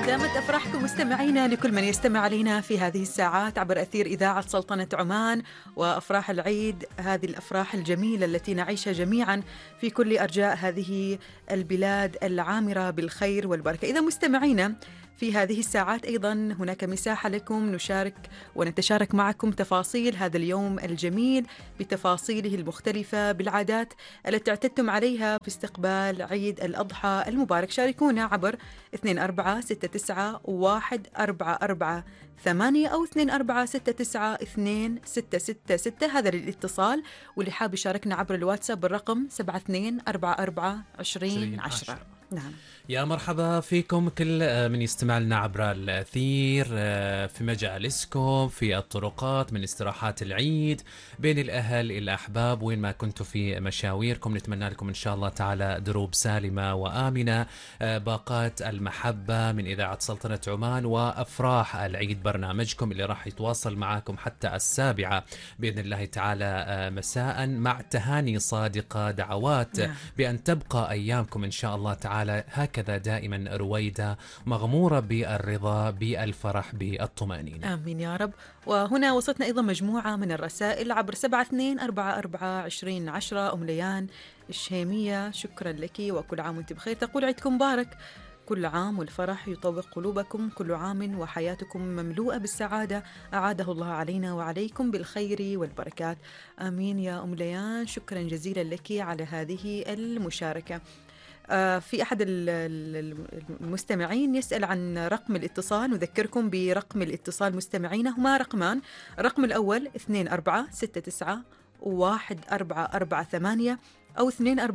دامت أفراحكم مستمعينا لكل من يستمع علينا في هذه الساعات عبر أثير إذاعة سلطنة عمان، وأفراح العيد، هذه الأفراح الجميلة التي نعيشها جميعا في كل أرجاء هذه البلاد العامرة بالخير والبركة. إذا مستمعينا في هذه الساعات أيضا هناك مساحة لكم نشارك ونتشارك معكم تفاصيل هذا اليوم الجميل بتفاصيله المختلفة بالعادات التي اعتدتم عليها في استقبال عيد الأضحى المبارك. شاركونا عبر 24691444 أو 24692666. هذا للاتصال، واللي حاب يشاركنا عبر الواتساب بالرقم 72442010. نعم، يا مرحبا فيكم كل من يستمع لنا عبر الأثير، في مجالسكم، في الطرقات، من استراحات العيد، بين الأهل الأحباب، وين ما كنتوا في مشاويركم. نتمنى لكم إن شاء الله تعالى دروب سالمة وآمنة، باقات المحبة من إذاعة سلطنة عمان، وأفراح العيد برنامجكم اللي راح يتواصل معكم حتى 7 بإذن الله تعالى مساء، مع تهاني صادقة، دعوات بأن تبقى أيامكم إن شاء الله تعالى هكذا دائما رويدة، مغمورة بالرضا، بالفرح، بالطمأنينة. آمين يا رب. وهنا وصلتنا أيضا مجموعة من الرسائل عبر 72442010. أم ليان الشهيمية، شكرا لك وكل عام وانت بخير. تقول عيدكم مبارك، كل عام والفرح يطوق قلوبكم، كل عام وحياتكم مملوءة بالسعادة، أعاده الله علينا وعليكم بالخير والبركات. آمين يا أم ليان، شكرا جزيلا لك على هذه المشاركة. في أحد المستمعين يسأل عن رقم الاتصال. نذكركم برقم الاتصال مستمعين، هما رقمان. الرقم الأول 24691444 أو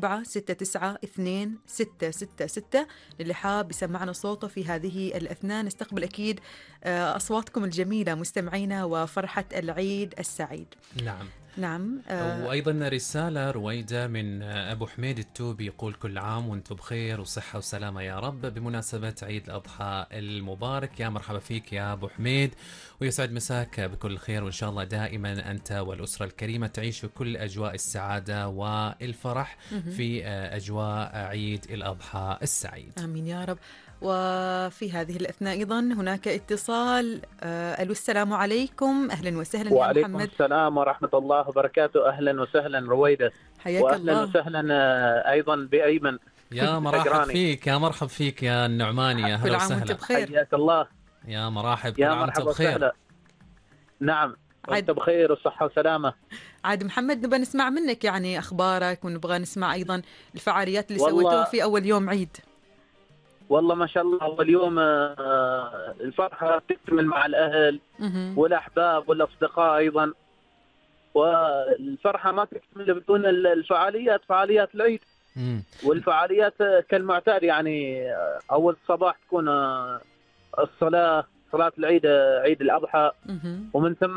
24692666. للي حاب يسمعنا صوته في هذه الأثناء نستقبل أكيد أصواتكم الجميلة مستمعينا، وفرحة العيد السعيد. نعم. وأيضا رسالة رويدة من أبو حميد التوبي، يقول كل عام وانتم بخير وصحة وسلامة يا رب بمناسبة عيد الأضحى المبارك. يا مرحبا فيك يا أبو حميد، ويسعد مساك بكل خير، وإن شاء الله دائما أنت والأسرة الكريمة تعيشوا كل أجواء السعادة والفرح في أجواء عيد الأضحى السعيد. آمين يا رب. وفي هذه الأثناء أيضا هناك اتصال. ألو، السلام عليكم، أهلا وسهلا يا محمد. وعليكم السلام ورحمة الله وبركاته. أهلا وسهلا رويدة، حياك الله. وأهلا وسهلا أيضا بأيمن. يا مرحب فيك، يا مرحب فيك يا النعماني، يا هلا وسهلا. كل عام وانت بخير. حياك الله. يا مرحب، يا مرحبا بخير. نعم، وانت بخير وصحة وسلامة. عاد محمد، نبغى نسمع منك يعني أخبارك، ونبغى نسمع أيضا الفعاليات اللي سويتوها في أول يوم عيد. والله ما شاء الله، أول يوم الفرحة تكتمل مع الأهل والأحباب والأصدقاء أيضا، والفرحة ما تكتمل بدون الفعاليات، فعاليات العيد. والفعاليات كالمعتاد يعني أول صباح تكون الصلاة، صلاة العيد، عيد الأضحى، ومن ثم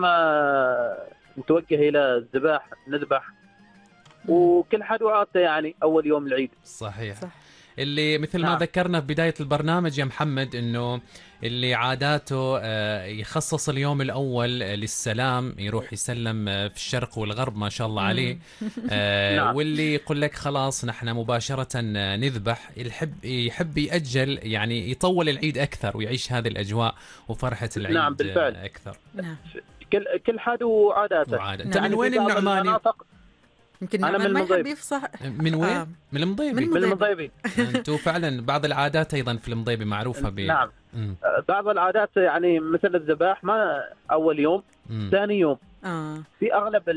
نتوجه إلى الذباح، نذبح، وكل حد وعادته يعني أول يوم العيد. صح. اللي مثل ما ذكرنا في بداية البرنامج يا محمد، إنه اللي عاداته يخصص اليوم الأول للسلام، يروح يسلم في الشرق والغرب ما شاء الله عليه. واللي يقول لك خلاص نحن مباشرة نذبح، يحب يأجل يعني يطول العيد أكثر ويعيش هذه الأجواء وفرحة العيد. نعم بالفعل. أكثر. كل حد وعاداته. يعني من وين النعماني؟ يمكن أنا ما يحب يفصح. من وين؟ من المضيبي. من المضيبي. انتوا فعلا بعض العادات ايضا في المضيبي معروفه نعم. بعض العادات يعني مثل الذباح ما اول يوم، ثاني يوم. في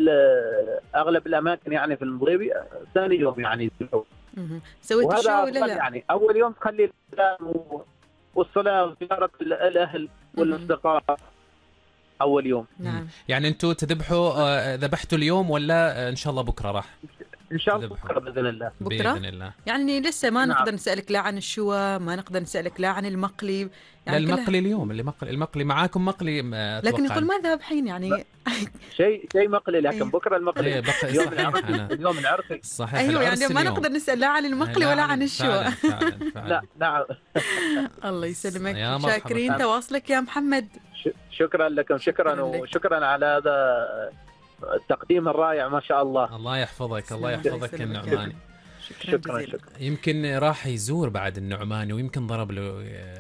اغلب الاماكن يعني في المضيبي ثاني يوم يعني يذبحوا. سويت الشو ولا لا؟ يعني اول يوم تخلي السلام والصلاه وزياره الاهل والاصدقاء أول يوم. نعم. يعني أنتوا تذبحوا، ذبحتوا اليوم ولا إن شاء الله بكرة راح؟ إن شاء الله بكرة بإذن الله. بإذن الله. يعني لسه ما نقدر نسألك لا عن الشوى، ما نقدر نسألك لا عن المقلي. يعني لا المقلي اليوم، المقلي معاكم مقلي. لكن يقول ما ذابحين يعني. شيء مقلي، لكن بكرة المقلي. اليوم العرسي. صحيح. أيوة يعني ما نقدر نسأل لا عن المقلي ولا عن الشوى. لا نعم. الله يسلمك، شاكرين تواصلك يا محمد. شكرا لكم، وشكرا على هذا التقديم الرائع ما شاء الله. الله يحفظك، الله يحفظك النعماني. شكرا. يمكن راح يزور بعد النعماني، ويمكن ضرب له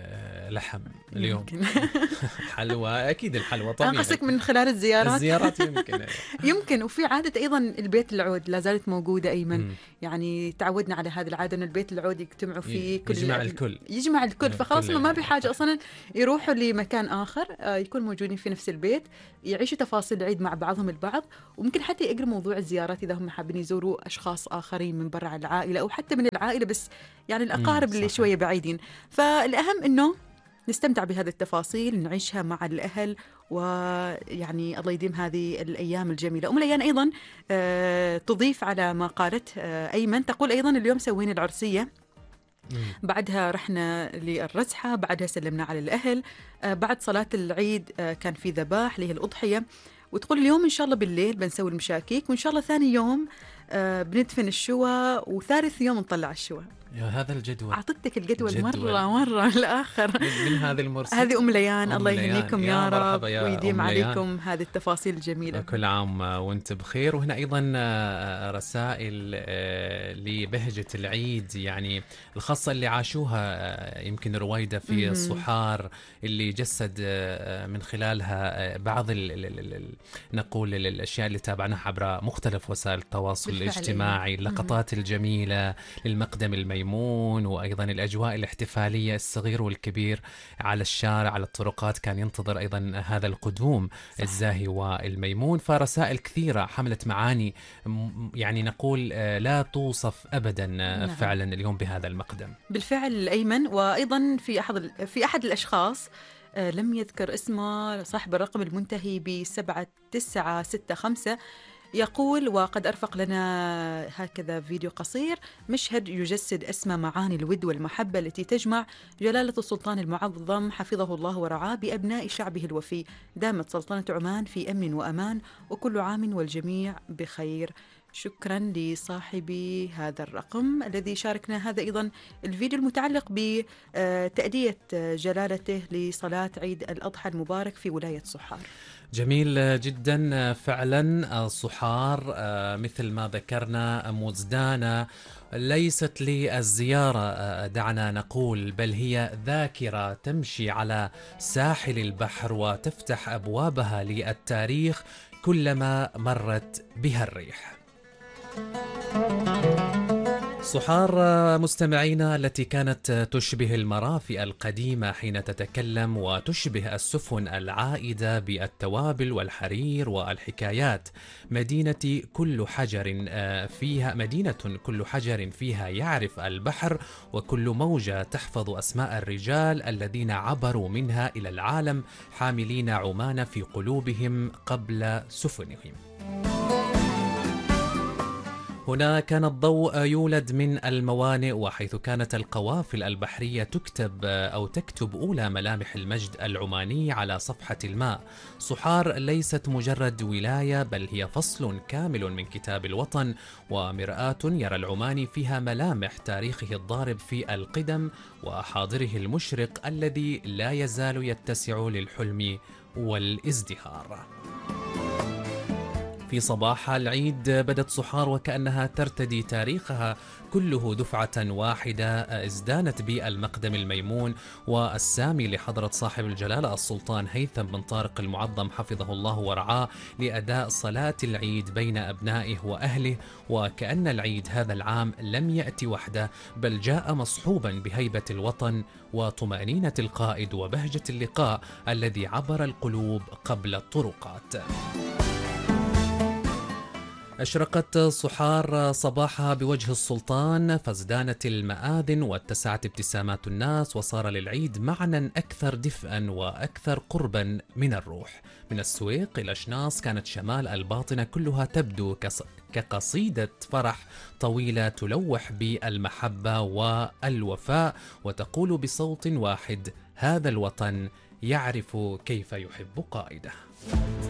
لحم اليوم. يمكن. حلوى، أكيد الحلوى طبيعي. قصدك من خلال الزيارات؟ الزيارات يمكن. يمكن. وفي عادة أيضا البيت العود لا زالت موجودة أيمن. يعني تعودنا على هذه العادة أن البيت العود يجتمعوا فيه يجمع الكل فخلاص ما بحاجة أصلا يروحوا لمكان آخر، يكون موجودين في نفس البيت، يعيشوا تفاصيل العيد مع بعضهم البعض، وممكن حتى يقروا موضوع الزيارات إذا هم حابين يزوروا أشخاص آخرين من برا العائلة أو حتى من العائلة بس يعني الأقارب اللي شوية بعيدين. فالأهم أنه نستمتع بهذه التفاصيل، نعيشها مع الأهل، ويعني الله يديم هذه الأيام الجميلة. ليان أيضا تضيف على ما قالت أيمن، تقول أيضا اليوم سوينا العرسية، بعدها رحنا للرزحة، بعدها سلمنا على الأهل، بعد صلاة العيد كان في ذباح اللي هي الأضحية، وتقول اليوم إن شاء الله بالليل بنسوي المشاكيك، وإن شاء الله ثاني يوم بندفن الشوى، وثالث يوم نطلع الشوى. يا هذا الجدول، أعطتك الجدول مرة الآخر من هذا المرسل. هذه ليان، الله يهنيكم يا رب ويديم عليكم ليان. هذه التفاصيل الجميلة. كل عام وانت بخير. وهنا أيضا رسائل لبهجة العيد، يعني الخاصة اللي عاشوها يمكن رويدة في الصحار، اللي جسد من خلالها بعض نقول الأشياء اللي تابعناها عبر مختلف وسائل التواصل الاجتماعي، اللقطات الجميلة للمقدم الميمون، وأيضا الأجواء الاحتفالية، الصغير والكبير على الشارع على الطرقات كان ينتظر أيضا هذا القدوم الزاهي والميمون. فرسائل كثيرة حملت معاني يعني نقول لا توصف أبدا. نعم. فعلا اليوم بهذا المقدم بالفعل أيمن. وأيضا في أحد الأشخاص لم يذكر اسمه، صاحب الرقم المنتهي ب7965، يقول: وقد أرفق لنا هكذا فيديو قصير، مشهد يجسد أسمى معاني الود والمحبة التي تجمع جلالة السلطان المعظم حفظه الله ورعاه بأبناء شعبه الوفي. دامت سلطنة عمان في أمن وأمان، وكل عام والجميع بخير. شكرا لصاحب هذا الرقم الذي شاركنا هذا أيضا الفيديو المتعلق بتأدية جلالته لصلاة عيد الأضحى المبارك في ولاية صحار. جميل جدا فعلا. صحار مثل ما ذكرنا مزدانة ليست للزيارة دعنا نقول، بل هي ذاكرة تمشي على ساحل البحر وتفتح أبوابها للتاريخ كلما مرت بها الريح. صحار مستمعينا التي كانت تشبه المرافئ القديمة حين تتكلم، وتشبه السفن العائدة بالتوابل والحرير والحكايات. مدينة كل حجر فيها يعرف البحر، وكل موجة تحفظ أسماء الرجال الذين عبروا منها إلى العالم حاملين عمان في قلوبهم قبل سفنهم. هنا كان الضوء يولد من الموانئ، وحيث كانت القوافل البحرية تكتب أولى ملامح المجد العماني على صفحة الماء. صحار ليست مجرد ولاية، بل هي فصل كامل من كتاب الوطن، ومرآة يرى العماني فيها ملامح تاريخه الضارب في القدم وحاضره المشرق الذي لا يزال يتسع للحلم والازدهار. في صباح العيد بدت صحار وكأنها ترتدي تاريخها كله دفعة واحدة، ازدانت بالمقدم الميمون والسامي لحضرة صاحب الجلالة السلطان هيثم بن طارق المعظم حفظه الله ورعاه لأداء صلاة العيد بين أبنائه وأهله. وكأن العيد هذا العام لم يأتي وحده، بل جاء مصحوبا بهيبة الوطن وطمأنينة القائد وبهجة اللقاء الذي عبر القلوب قبل الطرقات. أشرقت صحار صباحها بوجه السلطان، فازدانت المآذن واتسعت ابتسامات الناس، وصار للعيد معنى أكثر دفئا وأكثر قربا من الروح. من السويق إلى شناص كانت شمال الباطنة كلها تبدو كقصيدة فرح طويلة تلوح بالمحبة والوفاء، وتقول بصوت واحد: هذا الوطن يعرف كيف يحب قائده.